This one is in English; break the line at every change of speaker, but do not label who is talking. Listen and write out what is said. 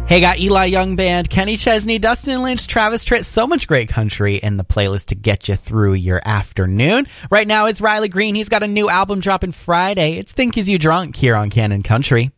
Hey, got Eli Young Band, Kenny Chesney, Dustin Lynch, Travis Tritt, so much great country in the playlist to get you through your afternoon. Right now it's Riley Green. He's got a new album dropping Friday. It's Think Is You Drunk here on Canon Country.